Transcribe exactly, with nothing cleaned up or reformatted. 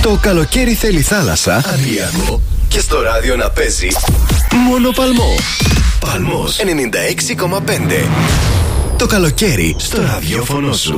Το καλοκαίρι θέλει θάλασσα, Αδριακό, και στο ράδιο να παίζει μόνο Παλμό. Παλμός ενενήντα έξι κόμμα πέντε. Το καλοκαίρι στο ραδιόφωνο σου.